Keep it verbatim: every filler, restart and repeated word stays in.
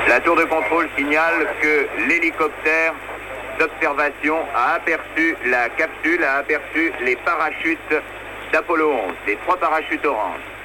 La tour de contrôle signale que l'hélicoptère d'observation a aperçu la capsule, a aperçu les parachutes d'Apollo onze, les trois parachutes orange.